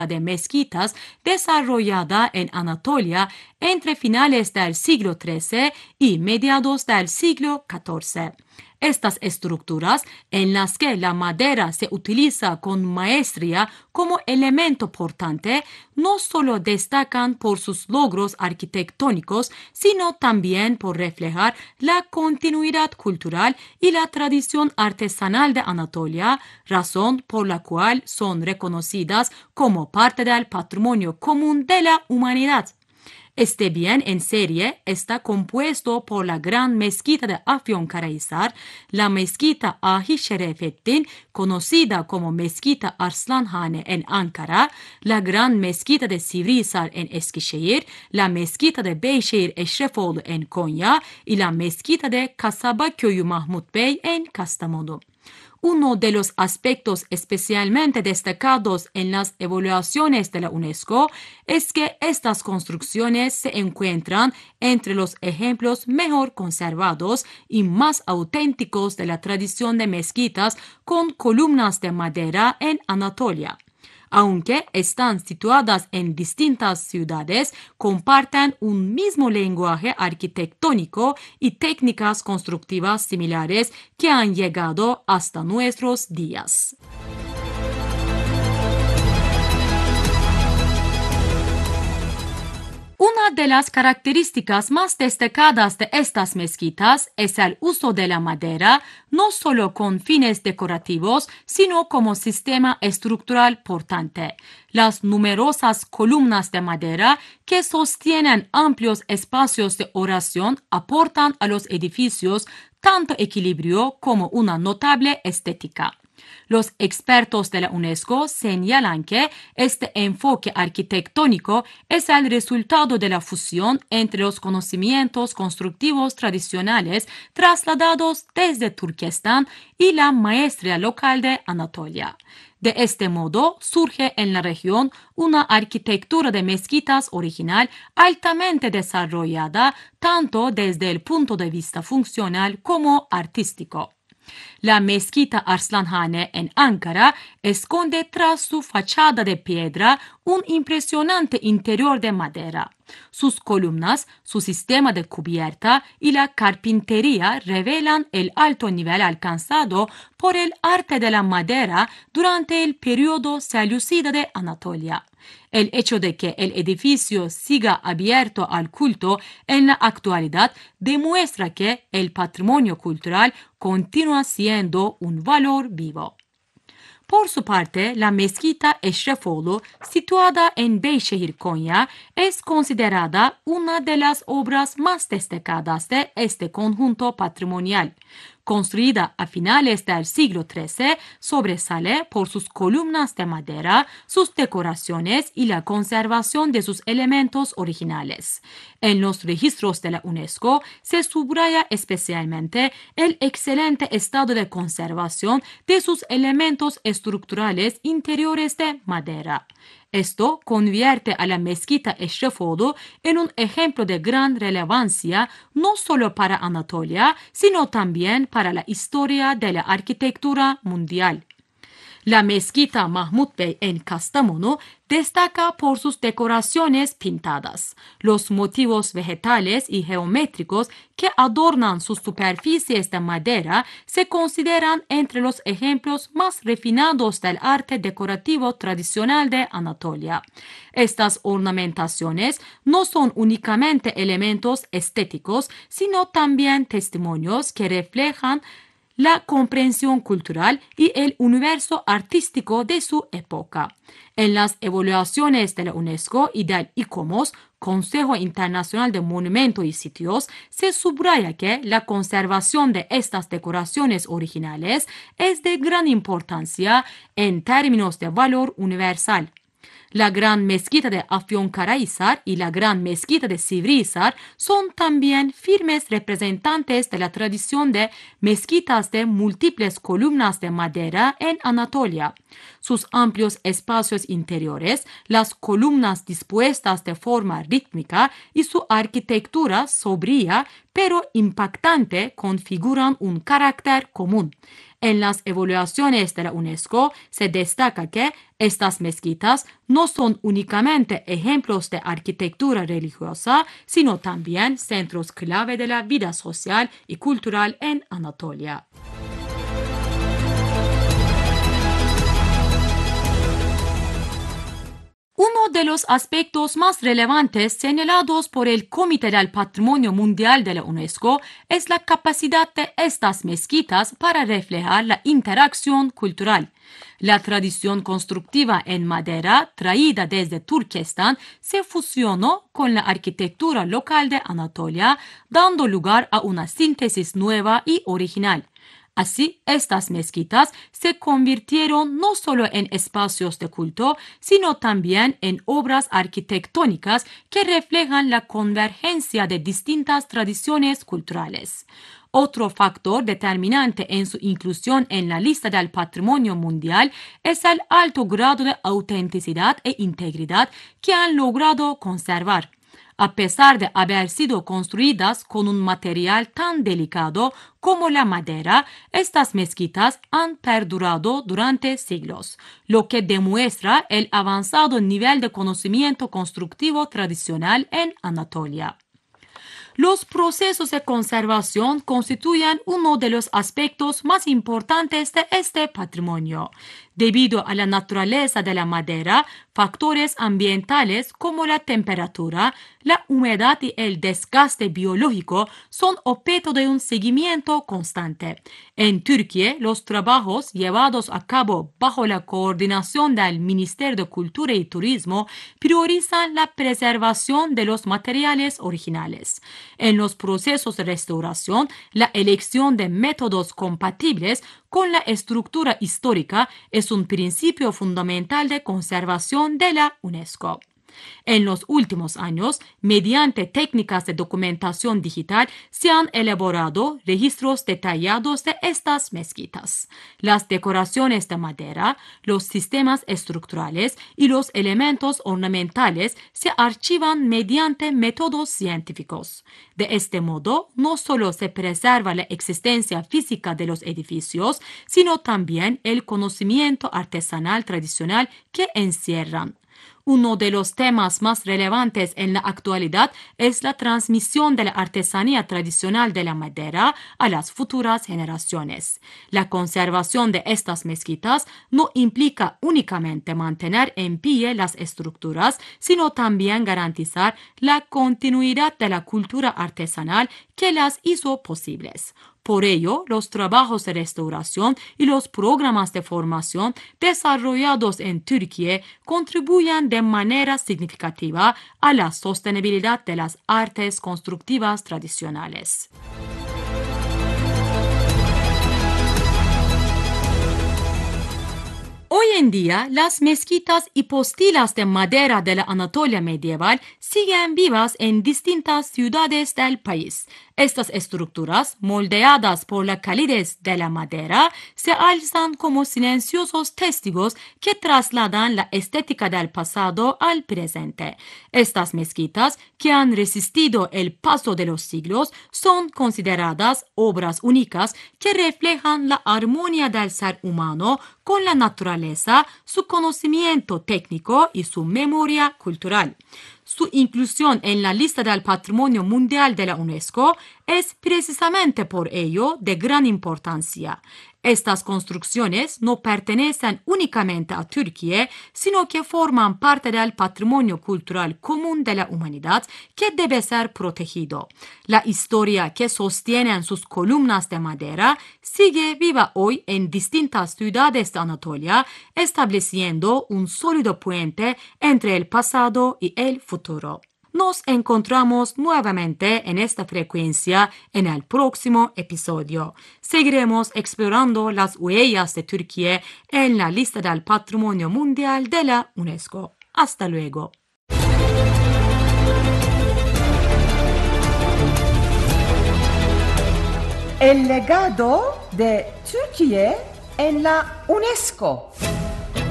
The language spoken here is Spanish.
de mezquitas desarrollada en Anatolia entre finales del siglo XIII y mediados del siglo XIV. Estas estructuras, en las que la madera se utiliza con maestría como elemento portante, no solo destacan por sus logros arquitectónicos, sino también por reflejar la continuidad cultural y la tradición artesanal de Anatolia, razón por la cual son reconocidas como parte del patrimonio común de la humanidad. Este bien en serie está compuesto por la Gran Mezquita de Afyonkarahisar, la Mezquita Ahi Şerefettin, conocida como Mezquita Arslanhane en Ankara, la Gran Mezquita de Sivrihisar en Eskişehir, la Mezquita de Beyşehir Eşrefoğlu en Konya y la Mezquita de Kasabaköyü Mahmut Bey en Kastamonu. Uno de los aspectos especialmente destacados en las evaluaciones de la UNESCO es que estas construcciones se encuentran entre los ejemplos mejor conservados y más auténticos de la tradición de mezquitas con columnas de madera en Anatolia. Aunque están situadas en distintas ciudades, comparten un mismo lenguaje arquitectónico y técnicas constructivas similares que han llegado hasta nuestros días. Una de las características más destacadas de estas mezquitas es el uso de la madera, no solo con fines decorativos, sino como sistema estructural portante. Las numerosas columnas de madera que sostienen amplios espacios de oración aportan a los edificios tanto equilibrio como una notable estética. Los expertos de la UNESCO señalan que este enfoque arquitectónico es el resultado de la fusión entre los conocimientos constructivos tradicionales trasladados desde Turquestán y la maestría local de Anatolia. De este modo, surge en la región una arquitectura de mezquitas original altamente desarrollada tanto desde el punto de vista funcional como artístico. La mezquita Arslanhane en Ankara esconde tras su fachada de piedra un impresionante interior de madera. Sus columnas, su sistema de cubierta y la carpintería revelan el alto nivel alcanzado por el arte de la madera durante el periodo selyúcida de Anatolia. El hecho de que el edificio siga abierto al culto en la actualidad demuestra que el patrimonio cultural continúa siendo un valor vivo. Por su parte, la mezquita Eşrefoğlu, situada en Beyşehir, Konya, es considerada una de las obras más destacadas de este conjunto patrimonial. Construida a finales del siglo XIII, sobresale por sus columnas de madera, sus decoraciones y la conservación de sus elementos originales. En los registros de la UNESCO se subraya especialmente el excelente estado de conservación de sus elementos estructurales interiores de madera. Esto convierte a la mezquita Eşrefoğlu en un ejemplo de gran relevancia no solo para Anatolia, sino también para la historia de la arquitectura mundial. La mezquita Mahmut Bey en Kastamonu destaca por sus decoraciones pintadas. Los motivos vegetales y geométricos que adornan sus superficies de madera se consideran entre los ejemplos más refinados del arte decorativo tradicional de Anatolia. Estas ornamentaciones no son únicamente elementos estéticos, sino también testimonios que reflejan la comprensión cultural y el universo artístico de su época. En las evaluaciones de la UNESCO y del ICOMOS, Consejo Internacional de Monumentos y Sitios, se subraya que la conservación de estas decoraciones originales es de gran importancia en términos de valor universal. La Gran Mezquita de Afyonkarahisar y la Gran Mezquita de Sivrihisar son también firmes representantes de la tradición de mezquitas de múltiples columnas de madera en Anatolia. Sus amplios espacios interiores, las columnas dispuestas de forma rítmica y su arquitectura sobria pero impactante, configuran un carácter común. En las evaluaciones de la UNESCO se destaca que estas mezquitas no son únicamente ejemplos de arquitectura religiosa, sino también centros clave de la vida social y cultural en Anatolia. Uno de los aspectos más relevantes señalados por el Comité del Patrimonio Mundial de la UNESCO es la capacidad de estas mezquitas para reflejar la interacción cultural. La tradición constructiva en madera traída desde Turquestán se fusionó con la arquitectura local de Anatolia, dando lugar a una síntesis nueva y original. Así, estas mezquitas se convirtieron no solo en espacios de culto, sino también en obras arquitectónicas que reflejan la convergencia de distintas tradiciones culturales. Otro factor determinante en su inclusión en la lista del patrimonio mundial es el alto grado de autenticidad e integridad que han logrado conservar. A pesar de haber sido construidas con un material tan delicado como la madera, estas mezquitas han perdurado durante siglos, lo que demuestra el avanzado nivel de conocimiento constructivo tradicional en Anatolia. Los procesos de conservación constituyen uno de los aspectos más importantes de este patrimonio. Debido a la naturaleza de la madera, factores ambientales como la temperatura, la humedad y el desgaste biológico son objeto de un seguimiento constante. En Turquía, los trabajos llevados a cabo bajo la coordinación del Ministerio de Cultura y Turismo priorizan la preservación de los materiales originales. En los procesos de restauración, la elección de métodos compatibles con la estructura histórica es un principio fundamental de conservación de la UNESCO. En los últimos años, mediante técnicas de documentación digital, se han elaborado registros detallados de estas mezquitas. Las decoraciones de madera, los sistemas estructurales y los elementos ornamentales se archivan mediante métodos científicos. De este modo, no solo se preserva la existencia física de los edificios, sino también el conocimiento artesanal tradicional que encierran. Uno de los temas más relevantes en la actualidad es la transmisión de la artesanía tradicional de la madera a las futuras generaciones. La conservación de estas mezquitas no implica únicamente mantener en pie las estructuras, sino también garantizar la continuidad de la cultura artesanal que las hizo posibles. Por ello, los trabajos de restauración y los programas de formación desarrollados en Turquía contribuyen de manera significativa a la sostenibilidad de las artes constructivas tradicionales. Hoy en día, las mezquitas y postilas de madera de la Anatolia medieval siguen vivas en distintas ciudades del país. Estas estructuras, moldeadas por la calidez de la madera, se alzan como silenciosos testigos que trasladan la estética del pasado al presente. Estas mezquitas, que han resistido el paso de los siglos, son consideradas obras únicas que reflejan la armonía del ser humano con la naturaleza, su conocimiento técnico y su memoria cultural. Su inclusión en la lista del Patrimonio Mundial de la UNESCO es precisamente por ello de gran importancia. Estas construcciones no pertenecen únicamente a Turquía, sino que forman parte del patrimonio cultural común de la humanidad que debe ser protegido. La historia que sostienen sus columnas de madera sigue viva hoy en distintas ciudades de Anatolia, estableciendo un sólido puente entre el pasado y el futuro. Nos encontramos nuevamente en esta frecuencia en el próximo episodio. Seguiremos explorando las huellas de Turquía en la lista del Patrimonio Mundial de la UNESCO. Hasta luego. El legado de Turquía en la UNESCO.